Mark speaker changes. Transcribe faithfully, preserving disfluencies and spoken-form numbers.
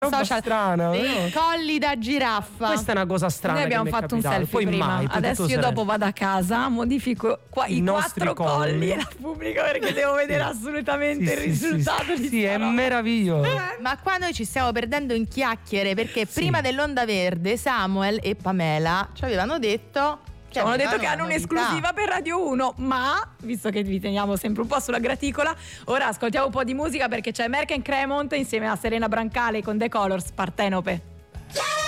Speaker 1: social
Speaker 2: strana,
Speaker 1: dei
Speaker 2: no?
Speaker 1: colli da giraffa.
Speaker 2: Questa è una cosa strana.
Speaker 3: Noi abbiamo
Speaker 2: che mi è
Speaker 3: fatto un
Speaker 2: capitato.
Speaker 3: selfie
Speaker 2: Poi
Speaker 3: prima.
Speaker 2: mai, poi
Speaker 3: Adesso
Speaker 2: tutto
Speaker 3: io
Speaker 2: sereno.
Speaker 3: dopo vado a casa, modifico qua
Speaker 2: I
Speaker 3: i
Speaker 2: nostri
Speaker 3: quattro colli
Speaker 2: colli.
Speaker 3: e la pubblico perché devo vedere assolutamente
Speaker 2: Sì,
Speaker 3: il
Speaker 2: sì,
Speaker 3: risultato
Speaker 2: sì,
Speaker 3: di
Speaker 2: sì,
Speaker 3: sta
Speaker 2: è
Speaker 3: roba.
Speaker 2: meraviglioso.
Speaker 1: Ma qua noi ci stiamo perdendo in chiacchiere perché
Speaker 2: Sì.
Speaker 1: prima dell'Onda Verde Samuel e Pamela ci avevano detto
Speaker 3: Ci avevano detto che
Speaker 1: avevano
Speaker 3: hanno
Speaker 1: una novità.
Speaker 3: un'esclusiva per Radio uno, ma visto che vi teniamo sempre un po' sulla graticola, ora ascoltiamo un po' di musica perché c'è Merck and Cremont insieme a Serena Brancale con The Colors, Partenope.